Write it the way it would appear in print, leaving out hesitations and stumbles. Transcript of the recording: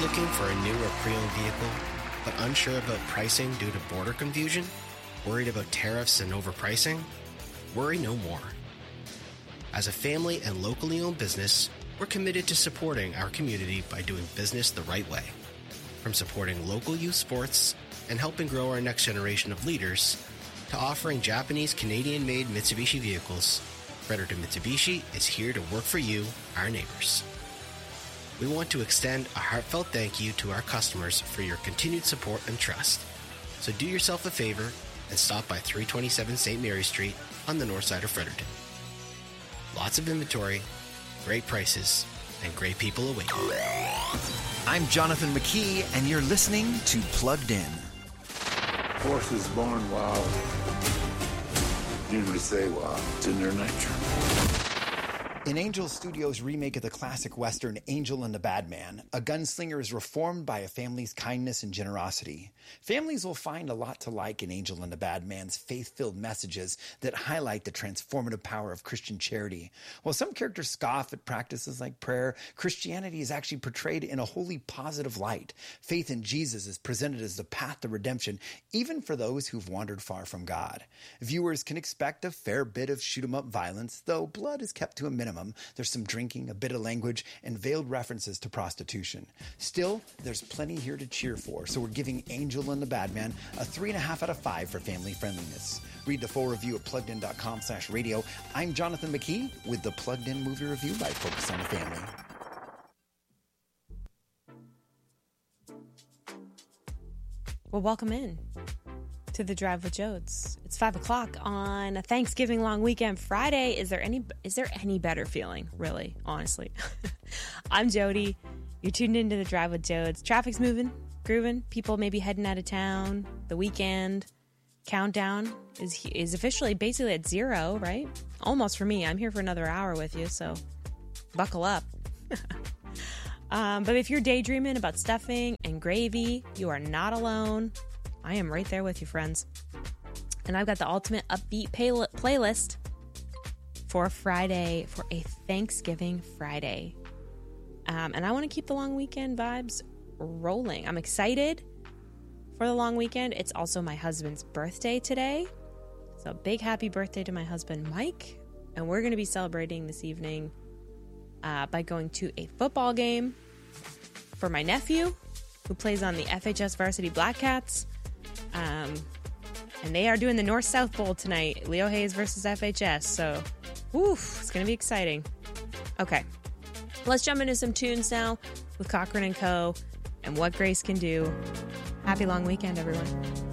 Looking for a new or pre-owned vehicle, but unsure about pricing due to border confusion? Worried about tariffs and overpricing? Worry no more. As a family and locally owned business, we're committed to supporting our community by doing business the right way. From supporting local youth sports and helping grow our next generation of leaders, to offering Japanese Canadian-made Mitsubishi vehicles, Fredericton Mitsubishi is here to work for you, our neighbors. We want to extend a heartfelt thank you to our customers for your continued support and trust. So do yourself a favor and stop by 327 St. Mary Street on the north side of Fredericton. Lots of inventory, great prices, and great people await. I'm Jonathan McKee, and you're listening to Plugged In. Horses born wild usually say wild. It's in their nature. In Angel Studios' remake of the classic western Angel and the Bad Man, a gunslinger is reformed by a family's kindness and generosity. Families will find a lot to like in Angel and the Bad Man's faith-filled messages that highlight the transformative power of Christian charity. While some characters scoff at practices like prayer, Christianity is actually portrayed in a wholly positive light. Faith in Jesus is presented as the path to redemption, even for those who've wandered far from God. Viewers can expect a fair bit of shoot-'em-up violence, though blood is kept to a minimum. There's some drinking, a bit of language, and veiled references to prostitution. Still, there's plenty here to cheer for, so we're giving Angel and the Bad Man a 3.5 out of 5 for family friendliness. Read the full review at pluggedin.com/radio. I'm Jonathan McKee with the Plugged In Movie Review by Focus on the Family. Well, welcome in to the Drive with Jodes. It's 5 o'clock on a Thanksgiving long weekend Friday. Is there any better feeling, really, honestly? I'm Jody. You're tuned into the Drive with Jodes. Traffic's moving, grooving. People maybe heading out of town. The weekend countdown is officially basically at 0, right? Almost for me. I'm here for another hour with you, so buckle up. But if you're daydreaming about stuffing and gravy, you are not alone. I am right there with you, friends. And I've got the ultimate upbeat playlist for Friday, for a Thanksgiving Friday. And I want to keep the long weekend vibes rolling. I'm excited for the long weekend. It's also my husband's birthday today. So big happy birthday to my husband, Mike. And we're going to be celebrating this evening by going to a football game for my nephew, who plays on the FHS Varsity Black Cats. And they are doing the North-South Bowl tonight, Leo Hayes versus FHS. So, it's going to be exciting. Okay, let's jump into some tunes now with Cochran & Co. and What Grace Can Do. Happy long weekend, everyone.